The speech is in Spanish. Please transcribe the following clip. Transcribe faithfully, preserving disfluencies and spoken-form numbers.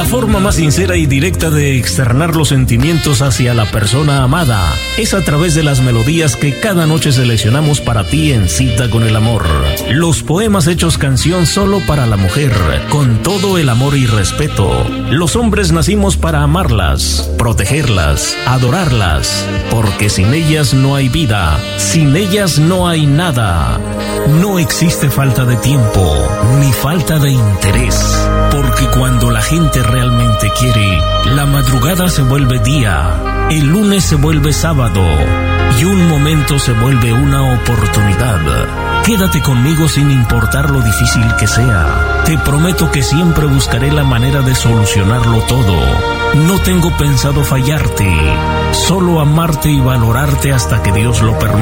forma más sincera y directa de externar los sentimientos hacia la persona amada es a través de las melodías que cada noche seleccionamos para ti en Cita con el Amor. Los poemas hechos canción solo para la mujer, con todo el amor y respeto. Los hombres nacimos para amarlas, protegerlas, adorarlas, porque sin ellas no hay vida, sin ellas no hay nada. No existe falta de tiempo, ni falta de interés, porque cuando la gente realmente quiere, la madrugada se vuelve día, el lunes se vuelve sábado, y un momento se vuelve una oportunidad. Quédate conmigo sin importar lo difícil que sea. Te prometo que siempre buscaré la manera de solucionarlo todo. No tengo pensado fallarte, solo amarte y valorarte hasta que Dios lo permita.